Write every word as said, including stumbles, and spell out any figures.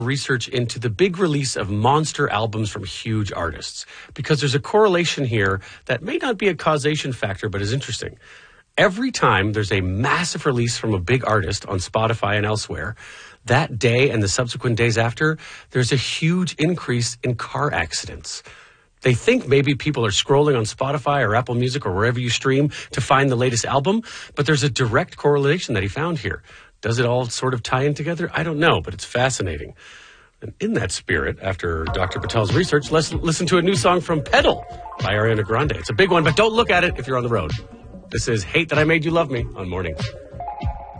research into the big release of monster albums from huge artists, because there's a correlation here that may not be a causation factor, but is interesting. Every time there's a massive release from a big artist on Spotify and elsewhere, that day and the subsequent days after, there's a huge increase in car accidents. They think maybe people are scrolling on Spotify or Apple Music or wherever you stream to find the latest album, but there's a direct correlation that he found here. Does it all sort of tie in together? I don't know, but it's fascinating. And in that spirit, after Doctor Patel's research, let's listen to a new song from Pedal by Ariana Grande. It's a big one, but don't look at it if you're on the road. This is Hate That I Made You Love Me on Mornings.